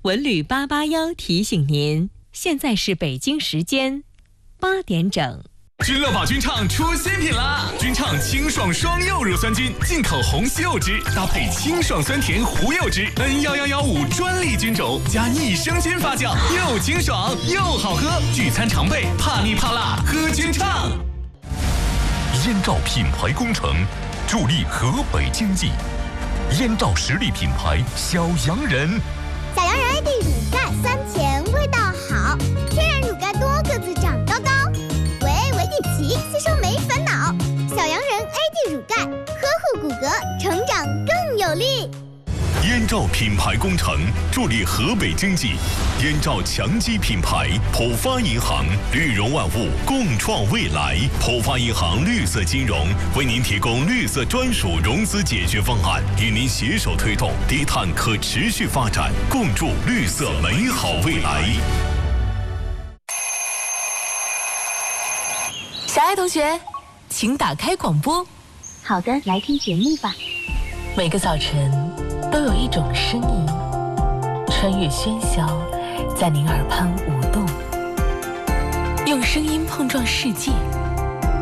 文旅881提醒您，现在是北京时间8点整。 君乐宝菌畅出新品啦！菌畅清爽双柚乳酸菌，进口红西柚汁搭配清爽酸甜胡柚汁 ，N11115专利菌种加益生菌发酵，又清爽又好喝。聚餐常备，怕腻怕辣，喝菌畅。 燕赵品牌工程助力河北经济，燕赵实力品牌小洋人。 小洋人 AD 乳钙酸甜，味道好，天然乳钙多个子长高高，维底奇吸收没烦恼。小洋人 AD 乳钙，呵护骨骼，成长更有力。 燕赵品牌工程助力河北经济，燕赵强基品牌，浦发银行，绿融万物，共创未来。浦发银行绿色金融为您提供绿色专属融资解决方案，与您携手推动低碳可持续发展，共筑绿色美好未来。 小爱同学，请打开广播。 好的，来听节目吧。 每个早晨都有一种声音，穿越喧嚣，在您耳畔舞动，用声音碰撞世界。